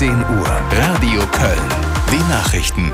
10 Uhr, Radio Köln. Die Nachrichten.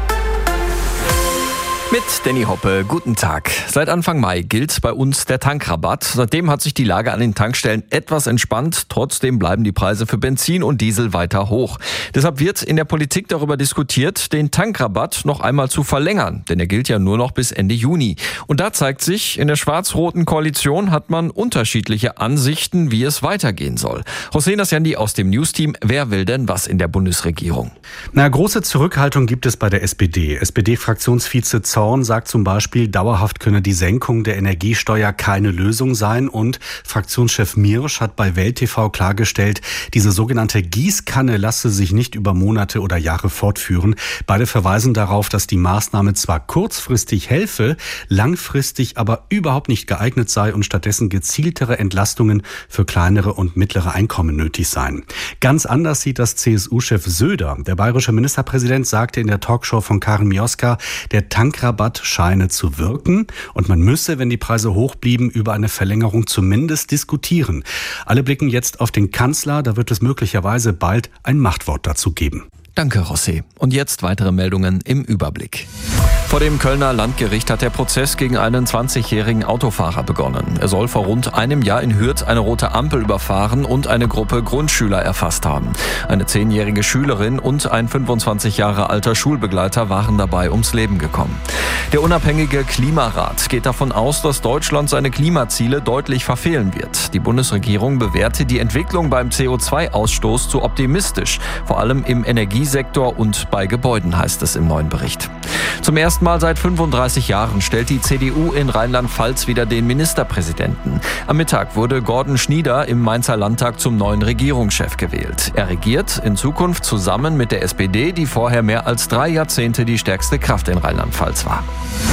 Mit Danny Hoppe, guten Tag. Seit Anfang Mai gilt bei uns der Tankrabatt. Seitdem hat sich die Lage an den Tankstellen etwas entspannt. Trotzdem bleiben die Preise für Benzin und Diesel weiter hoch. Deshalb wird in der Politik darüber diskutiert, den Tankrabatt noch einmal zu verlängern. Denn er gilt ja nur noch bis Ende Juni. Und da zeigt sich, in der schwarz-roten Koalition hat man unterschiedliche Ansichten, wie es weitergehen soll. Hossein Asjandi aus dem Newsteam. Wer will denn was in der Bundesregierung? Große Zurückhaltung gibt es bei der SPD. SPD-Fraktionsvize Zorn sagt zum Beispiel, dauerhaft könne die Senkung der Energiesteuer keine Lösung sein. Und Fraktionschef Mirsch hat bei Welt TV klargestellt, diese sogenannte Gießkanne lasse sich nicht über Monate oder Jahre fortführen. Beide verweisen darauf, dass die Maßnahme zwar kurzfristig helfe, langfristig aber überhaupt nicht geeignet sei und stattdessen gezieltere Entlastungen für kleinere und mittlere Einkommen nötig seien. Ganz anders sieht das CSU-Chef Söder. Der bayerische Ministerpräsident sagte in der Talkshow von Karin Mioska, der Tankrabatt scheine zu wirken und man müsse, wenn die Preise hoch blieben, über eine Verlängerung zumindest diskutieren. Alle blicken jetzt auf den Kanzler, da wird es möglicherweise bald ein Machtwort dazu geben. Danke, José. Und jetzt weitere Meldungen im Überblick. Vor dem Kölner Landgericht hat der Prozess gegen einen 20-jährigen Autofahrer begonnen. Er soll vor rund einem Jahr in Hürth eine rote Ampel überfahren und eine Gruppe Grundschüler erfasst haben. Eine 10-jährige Schülerin und ein 25 Jahre alter Schulbegleiter waren dabei ums Leben gekommen. Der unabhängige Klimarat geht davon aus, dass Deutschland seine Klimaziele deutlich verfehlen wird. Die Bundesregierung bewertet die Entwicklung beim CO2-Ausstoß zu optimistisch, vor allem im Energiesektor und bei Gebäuden, heißt es im neuen Bericht. Zum ersten Mal seit 35 Jahren stellt die CDU in Rheinland-Pfalz wieder den Ministerpräsidenten. Am Mittag wurde Gordon Schnieder im Mainzer Landtag zum neuen Regierungschef gewählt. Er regiert in Zukunft zusammen mit der SPD, die vorher mehr als 3 Jahrzehnte die stärkste Kraft in Rheinland-Pfalz war.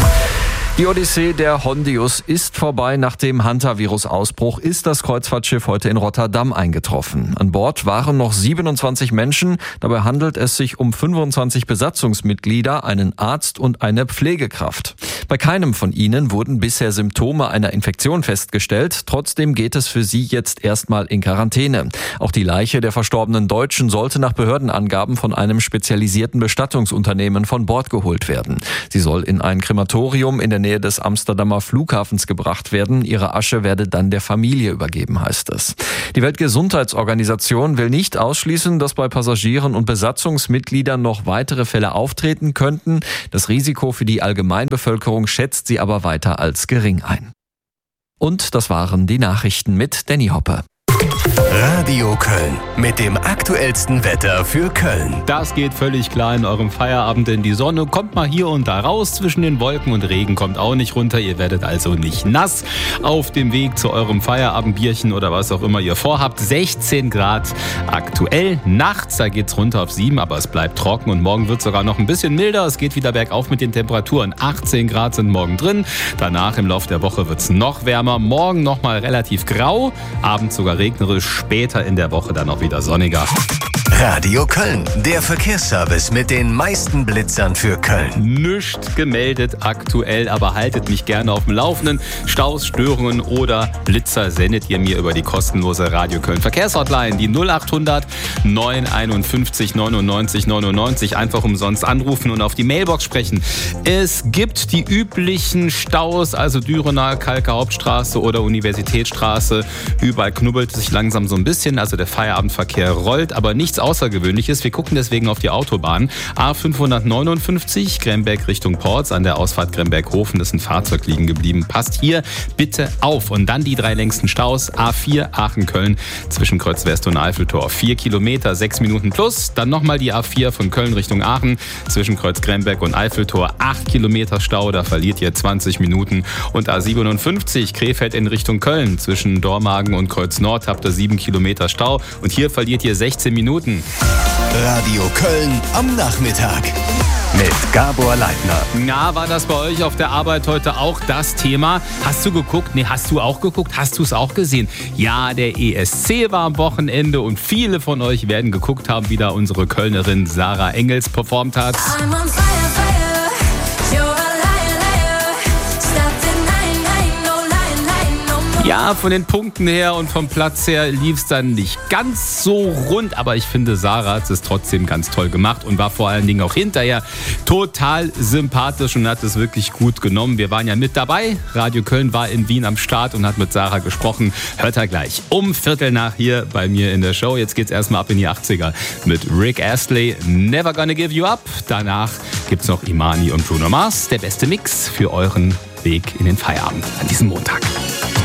Die Odyssee der Hondius ist vorbei. Nach dem Hantavirus-Ausbruch ist das Kreuzfahrtschiff heute in Rotterdam eingetroffen. An Bord waren noch 27 Menschen. Dabei handelt es sich um 25 Besatzungsmitglieder, einen Arzt und eine Pflegekraft. Bei keinem von ihnen wurden bisher Symptome einer Infektion festgestellt. Trotzdem geht es für sie jetzt erstmal in Quarantäne. Auch die Leiche der verstorbenen Deutschen sollte nach Behördenangaben von einem spezialisierten Bestattungsunternehmen von Bord geholt werden. Sie soll in ein Krematorium in der Nähe des Amsterdamer Flughafens gebracht werden. Ihre Asche werde dann der Familie übergeben, heißt es. Die Weltgesundheitsorganisation will nicht ausschließen, dass bei Passagieren und Besatzungsmitgliedern noch weitere Fälle auftreten könnten. Das Risiko für die Allgemeinbevölkerung schätzt sie aber weiter als gering ein. Und das waren die Nachrichten mit Danny Hoppe. Radio Köln mit dem aktuellsten Wetter für Köln. Das geht völlig klar in eurem Feierabend, denn die Sonne kommt mal hier und da raus zwischen den Wolken und Regen kommt auch nicht runter. Ihr werdet also nicht nass auf dem Weg zu eurem Feierabendbierchen oder was auch immer ihr vorhabt. 16 Grad aktuell. Nachts, da geht's runter auf 7, aber es bleibt trocken und morgen wird sogar noch ein bisschen milder. Es geht wieder bergauf mit den Temperaturen. 18 Grad sind morgen drin. Danach im Laufe der Woche wird's noch wärmer. Morgen noch mal relativ grau, abends sogar regnerisch, später in der Woche dann auch wieder sonniger. Radio Köln, der Verkehrsservice mit den meisten Blitzern für Köln. Nicht gemeldet aktuell, aber haltet mich gerne auf dem Laufenden. Staus, Störungen oder Blitzer sendet ihr mir über die kostenlose Radio Köln Verkehrshotline, die 0800 951 99 99. Einfach umsonst anrufen und auf die Mailbox sprechen. Es gibt die üblichen Staus, also Dürener, Kalker Hauptstraße oder Universitätsstraße. Überall knubbelt es sich langsam so ein bisschen, also der Feierabendverkehr rollt, aber nichts Außergewöhnliches. Wir gucken deswegen auf die Autobahn. A559, Gremberg Richtung Porz. An der Ausfahrt Gremberg-Hofen ist ein Fahrzeug liegen geblieben. Passt hier bitte auf. Und dann die 3 längsten Staus. A4 Aachen-Köln zwischen Kreuz West und Eiffeltor. 4 Kilometer, 6 Minuten plus. Dann nochmal die A4 von Köln Richtung Aachen zwischen Kreuz Gremberg und Eiffeltor. 8 Kilometer Stau, da verliert ihr 20 Minuten. Und A57 Krefeld in Richtung Köln zwischen Dormagen und Kreuz Nord habt ihr 7 Kilometer Stau. Und hier verliert ihr 16 Minuten. Radio Köln am Nachmittag mit Gabor Leitner. Na, war das bei euch auf der Arbeit heute auch das Thema? Hast du geguckt? Nee, hast du auch geguckt? Hast du es auch gesehen? Ja, der ESC war am Wochenende und viele von euch werden geguckt haben, wie da unsere Kölnerin Sarah Engels performt hat. Ja, von den Punkten her und vom Platz her lief es dann nicht ganz so rund, aber ich finde, Sarah hat es trotzdem ganz toll gemacht und war vor allen Dingen auch hinterher total sympathisch und hat es wirklich gut genommen. Wir waren ja mit dabei. Radio Köln war in Wien am Start und hat mit Sarah gesprochen. Hört er gleich um 7:15 hier bei mir in der Show. Jetzt geht's erstmal ab in die 80er mit Rick Astley, Never Gonna Give You Up. Danach gibt's noch Imani und Bruno Mars. Der beste Mix für euren Weg in den Feierabend an diesem Montag.